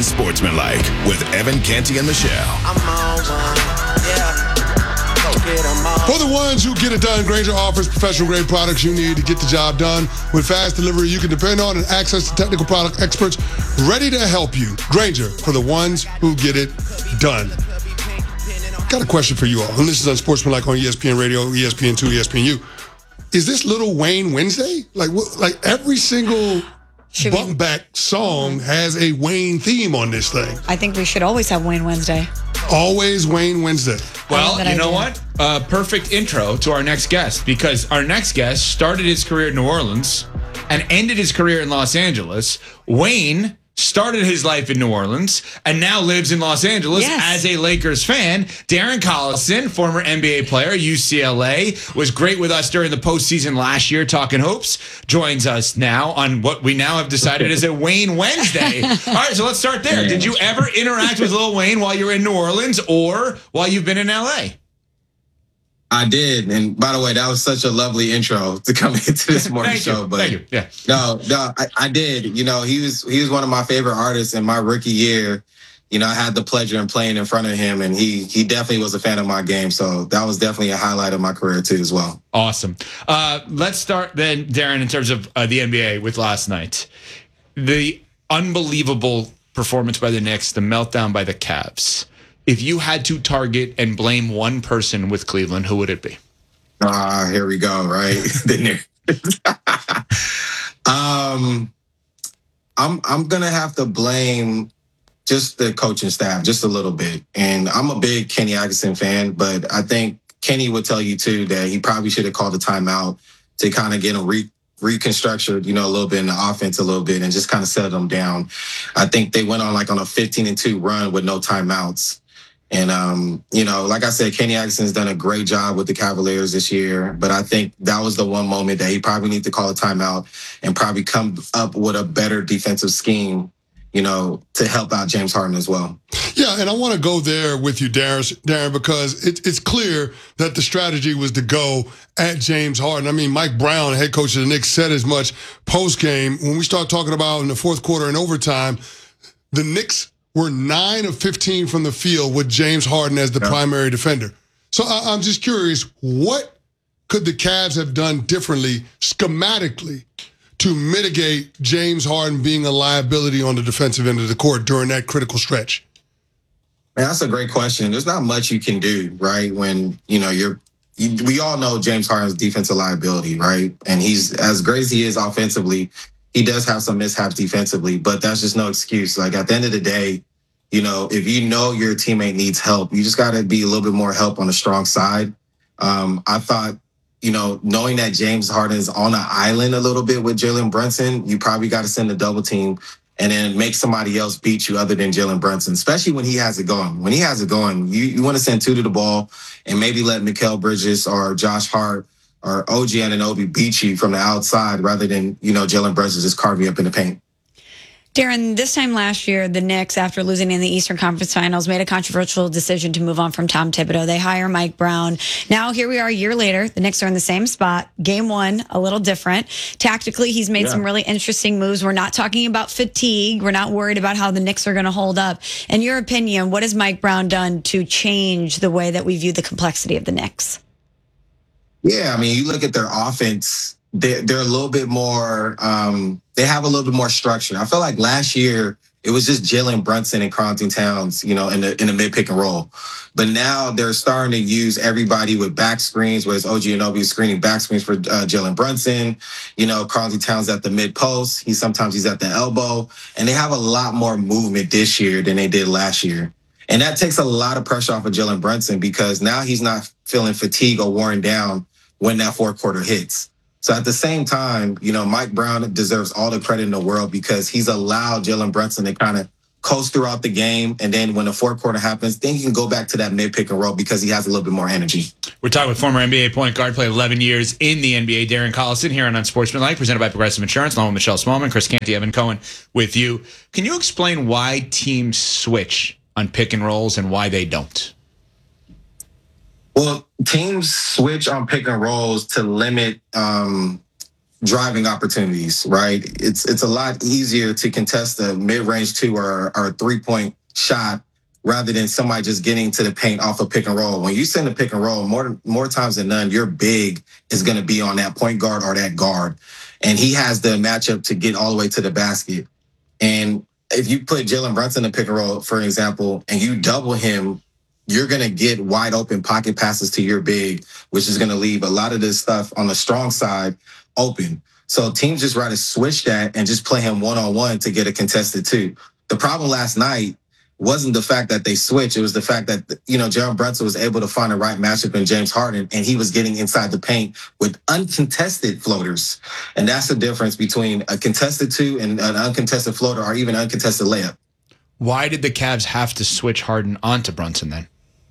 Unsportsmanlike with Evan Canty and Michelle. I'm on one, yeah. Go get 'em all. For the ones who get it done, Grainger offers professional-grade products you need to get the job done. With fast delivery you can depend on and access to technical product experts ready to help you. Grainger, for the ones who get it done. Got a question for you all, and this is Unsportsmanlike on ESPN Radio, ESPN2, ESPNU. Is this Lil Wayne Wednesday? Like every single bump back song has a Wayne theme on this thing. I think we should always have Wayne Wednesday. Always Wayne Wednesday. Well, you know what? Perfect intro to our next guest, because our next guest started his career in New Orleans and ended his career in Los Angeles. Wayne started his life in New Orleans and now lives in Los Angeles as a Lakers fan. Darren Collison, former NBA player, UCLA, was great with us during the postseason last year talking hoops, joins us now on what we now have decided is a Wayne Wednesday. All right, so let's start there. Did you ever interact with Lil Wayne while you were in New Orleans or while you've been in LA? I did, and by the way, that was such a lovely intro to come into this morning show. But Thank you. Yeah. No, I did. You know, he was one of my favorite artists in my rookie year. You know, I had the pleasure of playing in front of him, and he definitely was a fan of my game. So that was definitely a highlight of my career too, as well. Awesome. Let's start then, Darren, in terms of the NBA with last night. The unbelievable performance by the Knicks, the meltdown by the Cavs. If you had to target and blame one person with Cleveland, who would it be? Here we go, right? The Knicks. I'm gonna have to blame just the coaching staff, just a little bit. And I'm a big Kenny Atkinson fan, but I think Kenny would tell you too that he probably should have called a timeout to kind of get him reconstructed, you know, a little bit in the offense a little bit and just kind of settle them down. I think they went on a 15-2 run with no timeouts. And, you know, like I said, Kenny Atkinson's done a great job with the Cavaliers this year. But I think that was the one moment that he probably needs to call a timeout and probably come up with a better defensive scheme, you know, to help out James Harden as well. Yeah, and I want to go there with you, Darren, because it's clear that the strategy was to go at James Harden. I mean, Mike Brown, head coach of the Knicks, said as much post-game. When we start talking about in the fourth quarter and overtime, the Knicks were 9 of 15 from the field with James Harden as the primary defender. So I'm just curious, what could the Cavs have done differently schematically to mitigate James Harden being a liability on the defensive end of the court during that critical stretch? Man, that's a great question. There's not much you can do, right? When, you know, we all know James Harden's defensive liability, right? And he's as great as he is offensively, he does have some mishaps defensively, but that's just no excuse. Like at the end of the day, you know, if you know your teammate needs help, you just got to be a little bit more help on the strong side. I thought, you know, knowing that James Harden is on an island a little bit with Jalen Brunson, you probably got to send a double team and then make somebody else beat you other than Jalen Brunson, especially when he has it going. When he has it going, you want to send two to the ball and maybe let Mikal Bridges or Josh Hart or OG Anunoby beat you from the outside rather than, you know, Jalen Brunson just carve you up in the paint. Darren, this time last year, the Knicks, after losing in the Eastern Conference Finals, made a controversial decision to move on from Tom Thibodeau. They hire Mike Brown. Now, here we are a year later. The Knicks are in the same spot. Game one, a little different. Tactically, he's made some really interesting moves. We're not talking about fatigue. We're not worried about how the Knicks are going to hold up. In your opinion, what has Mike Brown done to change the way that we view the complexity of the Knicks? Yeah, I mean, you look at their offense, they're a little bit more, they have a little bit more structure. I feel like last year, it was just Jalen Brunson and Carlton Towns, you know, in the mid pick and roll. But now they're starting to use everybody with back screens, whereas OG Anunoby screening back screens for Jalen Brunson. You know, Carlton Towns at the mid post. He's at the elbow. And they have a lot more movement this year than they did last year. And that takes a lot of pressure off of Jalen Brunson because now he's not feeling fatigue or worn down when that fourth quarter hits. So at the same time, you know, Mike Brown deserves all the credit in the world because he's allowed Jalen Brunson to kind of coast throughout the game. And then when the fourth quarter happens, then you can go back to that mid pick and roll because he has a little bit more energy. We're talking with former NBA point guard, played 11 years in the NBA, Darren Collison, here on Unsportsmanlike, presented by Progressive Insurance, along with Michelle Smallman, Chris Canty, Evan Cohen with you. Can you explain why teams switch on pick and rolls and why they don't? Well, teams switch on pick and rolls to limit driving opportunities, right? It's a lot easier to contest a mid-range 2 or a 3-point shot rather than somebody just getting to the paint off a pick and roll. When you send a pick and roll, more times than none, your big is going to be on that point guard or that guard. And he has the matchup to get all the way to the basket. And if you put Jalen Brunson in a pick and roll, for example, and you double him, you're going to get wide open pocket passes to your big, which is going to leave a lot of this stuff on the strong side open. So teams just rather switch that and just play him one-on-one to get a contested 2. The problem last night wasn't the fact that they switched. It was the fact that, Jalen Brunson was able to find the right matchup in James Harden, and he was getting inside the paint with uncontested floaters. And that's the difference between a contested 2 and an uncontested floater or even uncontested layup. Why did the Cavs have to switch Harden onto Brunson then?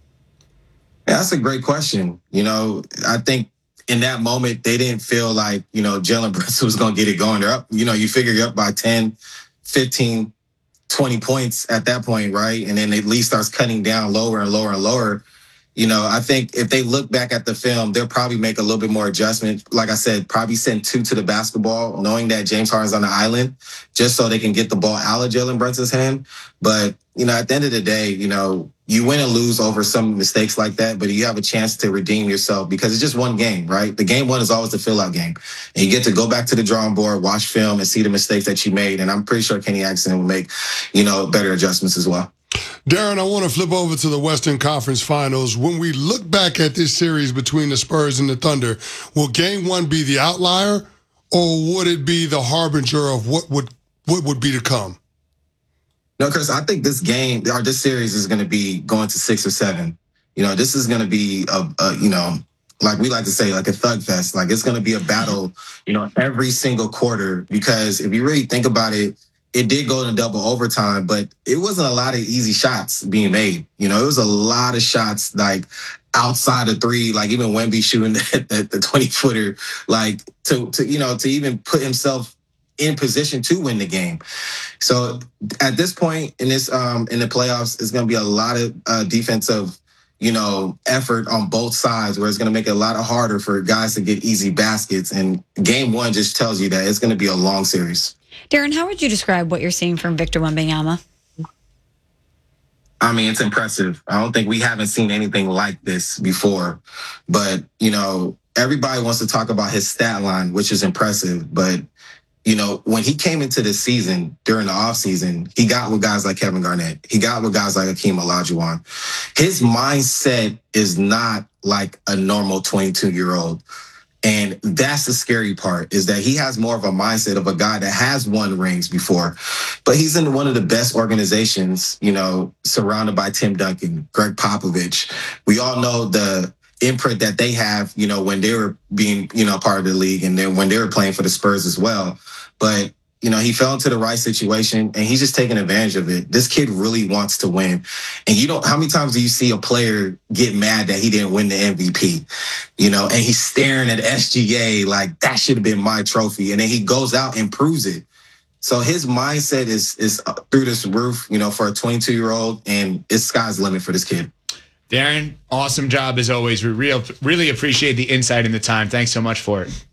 Yeah, that's a great question. I think in that moment, they didn't feel like, Jalen Brunson was going to get it going. They're up, you figure you're up by 10, 15, 20 points at that point, right? And then the lead starts cutting down lower and lower and lower. I think if they look back at the film, they'll probably make a little bit more adjustment. Like I said, probably send 2 to the basketball, knowing that James Harden's on the island, just so they can get the ball out of Jalen Brunson's hand. But, at the end of the day, you win and lose over some mistakes like that, but you have a chance to redeem yourself because it's just one game, right? The game 1 is always the fill-out game. And you get to go back to the drawing board, watch film, and see the mistakes that you made. And I'm pretty sure Kenny Atkinson will make, better adjustments as well. Darren, I want to flip over to the Western Conference Finals. When we look back at this series between the Spurs and the Thunder, will Game 1 be the outlier, or would it be the harbinger of what would be to come? No, Chris, I think this game or this series is going to be going to 6 or 7. This is going to be like we like to say, like a thug fest. Like it's going to be a battle, every single quarter, because if you really think about it, it did go to double overtime, but it wasn't a lot of easy shots being made. It was a lot of shots like outside of 3, like even Wemby shooting the 20-footer, like to even put himself in position to win the game. So at this point in this in the playoffs, it's going to be a lot of defensive, effort on both sides, where it's going to make it a lot harder for guys to get easy baskets. And Game 1 just tells you that it's going to be a long series. Darren, how would you describe what you're seeing from Victor Wembanyama? I mean, it's impressive. I don't think we haven't seen anything like this before. But, everybody wants to talk about his stat line, which is impressive. But, when he came into the season during the offseason, he got with guys like Kevin Garnett. He got with guys like Hakeem Olajuwon. His mindset is not like a normal 22-year-old. And that's the scary part, is that he has more of a mindset of a guy that has won rings before. But he's in one of the best organizations, surrounded by Tim Duncan, Greg Popovich. We all know the imprint that they have, when they were being, part of the league, and then when they were playing for the Spurs as well. But, he fell into the right situation, and he's just taking advantage of it. This kid really wants to win. And how many times do you see a player get mad that he didn't win the MVP? And he's staring at SGA like, that should have been my trophy. And then he goes out and proves it. So his mindset is through this roof, for a 22-year-old, and it's sky's the limit for this kid. Darren, awesome job as always. We really appreciate the insight and the time. Thanks so much for it.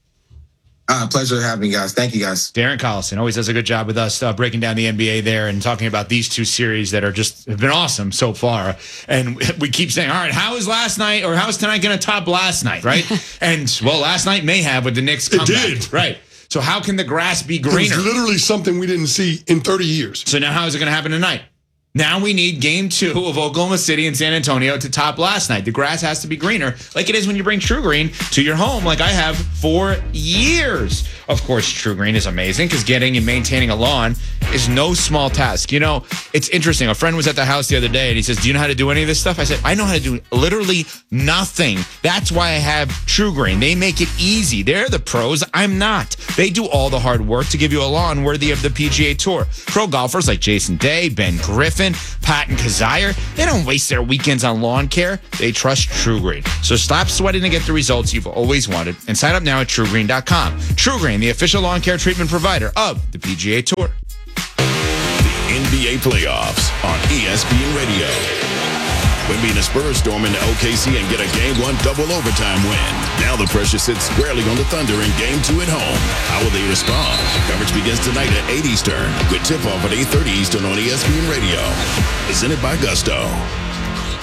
Pleasure having you guys. Thank you, guys. Darren Collison always does a good job with us breaking down the NBA there and talking about these 2 series that have been awesome so far. And we keep saying, all right, how is last night or how is tonight going to top last night, right? And, well, last night may have with the Knicks comeback. It did. Right. So how can the grass be greener? It was literally something we didn't see in 30 years. So now how is it going to happen tonight? Now we need Game 2 of Oklahoma City and San Antonio to top last night. The grass has to be greener, like it is when you bring True Green to your home, like I have for years. Of course, True Green is amazing because getting and maintaining a lawn is no small task. It's interesting. A friend was at the house the other day, and he says, do you know how to do any of this stuff? I said, I know how to do literally nothing. That's why I have True Green. They make it easy. They're the pros. I'm not. They do all the hard work to give you a lawn worthy of the PGA Tour. Pro golfers like Jason Day, Ben Griffin, Patton Kazire, they don't waste their weekends on lawn care. They trust True Green. So stop sweating to get the results you've always wanted and sign up now at TrueGreen.com. True Green, the official lawn care treatment provider of the PGA Tour. The NBA playoffs on ESPN Radio. Wemby and the Spurs storm into OKC and get a Game 1 double overtime win. Now the pressure sits squarely on the Thunder in Game 2 at home. How will they respond? Coverage begins tonight at 8 Eastern with tip-off at 8:30 Eastern on ESPN Radio. Presented by Gusto.